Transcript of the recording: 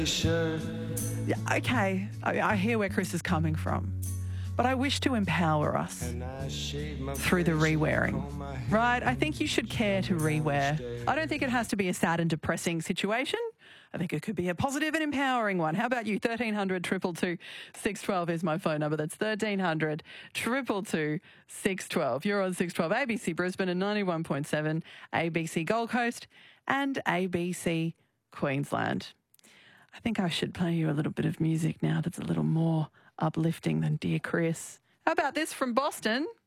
Yeah, okay, I hear where Chris is coming from, but I wish to empower us through the re-wearing, right? I think you should care to re-wear. I don't think it has to be a sad and depressing situation. I think it could be a positive and empowering one. How about you? 1300 222 612 is my phone number. That's 1300 222 612. You're on 612 ABC Brisbane and 91.7 ABC Gold Coast and ABC Queensland. I think I should play you a little bit of music now that's a little more uplifting than Dear Chris. How about this from Boston?